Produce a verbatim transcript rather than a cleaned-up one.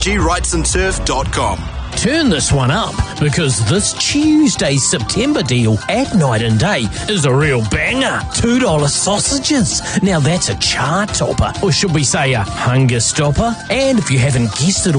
g rights and turf dot com. Turn this one up, because this Tuesday's September deal at Night and Day is a real banger. two dollar sausages. Now that's a chart topper, or should we say a hunger stopper? And if you haven't guessed it